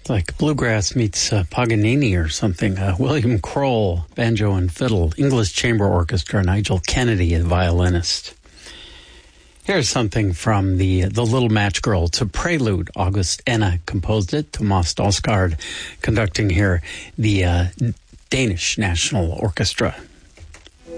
like bluegrass meets Paganini or something. William Kroll, banjo and fiddle. English Chamber Orchestra, Nigel Kennedy, the violinist. Here's something from the Little Match Girl. It's a prelude. August Enna composed it. Thomas Dalsgaard conducting here the Danish National Orchestra.